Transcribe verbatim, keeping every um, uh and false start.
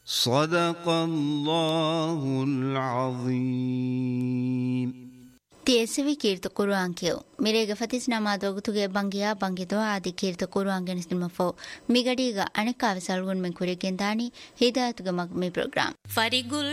ಸದಕಲ್ಲಾಹುಲ್ Azeem. ತಿಯಸವಿ ಕೀರ್ತ Quran ಕೆವು ಮಿರೇಗ ಫತಿಸ್ ನಮಾದೋಗುತುಗೆ Bangiya ಬಂಗಿದೋ ಆದಿ ಕೀರ್ತ Quran ಗೆನಿಸ್ನಿಮಫೋ ಮಿಗಡಿಗ ಅಣಕಾವ ಸಲ್ಗುನ್ men ಕುರಿಗೆಂದಾನಿ ಹಿದಾಯತುಗ ಮಗ್ ಮಿ program ಫರಿಗುಲ್